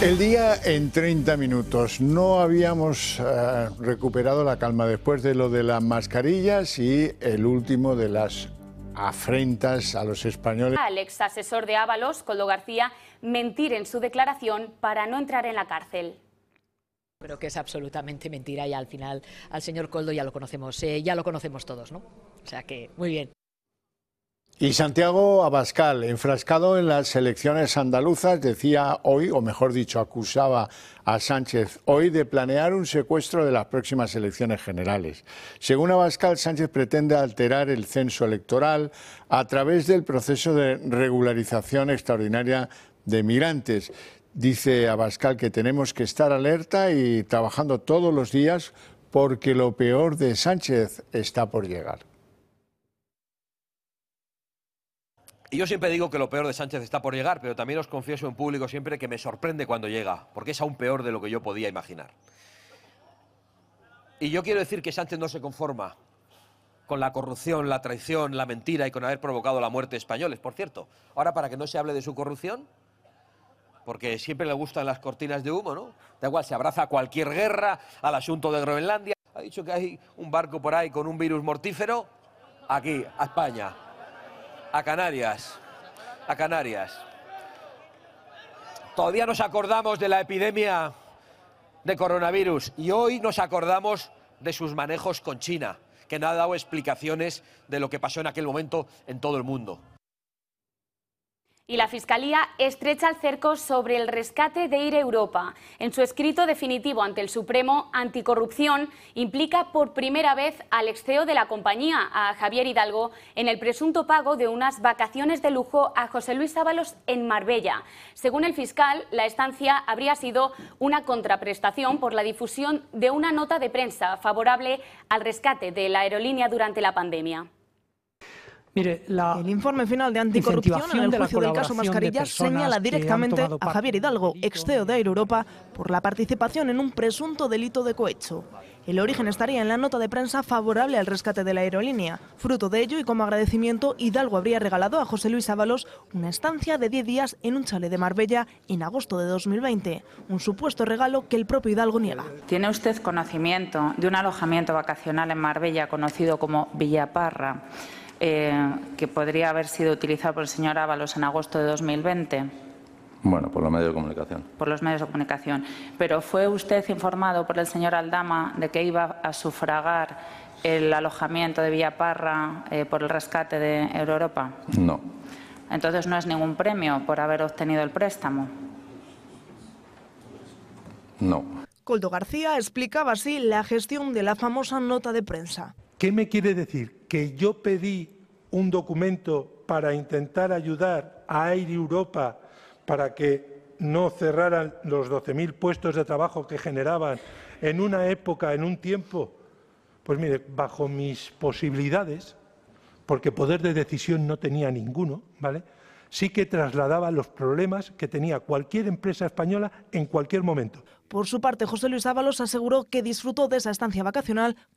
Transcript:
El día en 30 minutos. No habíamos recuperado la calma después de lo de las mascarillas y el último de las afrentas a los españoles. Al ex asesor de Ábalos, Koldo García, mentir en su declaración para no entrar en la cárcel. Creo que es absolutamente mentira y al final al señor Koldo ya lo conocemos todos, ¿no? O sea que muy bien. Y Santiago Abascal, enfrascado en las elecciones andaluzas, decía hoy, o mejor dicho, acusaba a Sánchez hoy de planear un secuestro de las próximas elecciones generales. Según Abascal, Sánchez pretende alterar el censo electoral a través del proceso de regularización extraordinaria de migrantes. Dice Abascal que tenemos que estar alerta y trabajando todos los días porque lo peor de Sánchez está por llegar. Y yo siempre digo que lo peor de Sánchez está por llegar, pero también os confieso en público siempre que me sorprende cuando llega, porque es aún peor de lo que yo podía imaginar. Y yo quiero decir que Sánchez no se conforma con la corrupción, la traición, la mentira y con haber provocado la muerte de españoles. Por cierto, ahora para que no se hable de su corrupción, porque siempre le gustan las cortinas de humo, ¿no? Da igual, se abraza a cualquier guerra, al asunto de Groenlandia. Ha dicho que hay un barco por ahí con un virus mortífero, aquí, a España. A Canarias. Todavía nos acordamos de la epidemia de coronavirus y hoy nos acordamos de sus manejos con China, que no ha dado explicaciones de lo que pasó en aquel momento en todo el mundo. Y la Fiscalía estrecha el cerco sobre el rescate de Air Europa. En su escrito definitivo ante el Supremo, Anticorrupción implica por primera vez al ex CEO de la compañía, a Javier Hidalgo, en el presunto pago de unas vacaciones de lujo a José Luis Ábalos en Marbella. Según el fiscal, la estancia habría sido una contraprestación por la difusión de una nota de prensa favorable al rescate de la aerolínea durante la pandemia. Mire, el informe final de anticorrupción en el juicio del caso Mascarillas señala directamente a Javier Hidalgo, ex CEO de Air Europa, por la participación en un presunto delito de cohecho. El origen estaría en la nota de prensa favorable al rescate de la aerolínea. Fruto de ello y como agradecimiento, Hidalgo habría regalado a José Luis Ábalos una estancia de 10 días en un chalet de Marbella en agosto de 2020. Un supuesto regalo que el propio Hidalgo niega. ¿Tiene usted conocimiento de un alojamiento vacacional en Marbella conocido como Villaparra, que podría haber sido utilizado por el señor Ábalos en agosto de 2020? Bueno, por los medios de comunicación. Por los medios de comunicación. ¿Pero fue usted informado por el señor Aldama de que iba a sufragar el alojamiento de Villaparra por el rescate de Europa? No. Entonces no es ningún premio por haber obtenido el préstamo. No. Koldo García explicaba así la gestión de la famosa nota de prensa. ¿Qué me quiere decir? ¿Que yo pedí un documento para intentar ayudar a Air Europa para que no cerraran los 12.000 puestos de trabajo que generaban en una época, en un tiempo? Pues mire, bajo mis posibilidades, porque poder de decisión no tenía ninguno, ¿vale?, sí que trasladaba los problemas que tenía cualquier empresa española en cualquier momento. Por su parte, José Luis Ábalos aseguró que disfrutó de esa estancia vacacional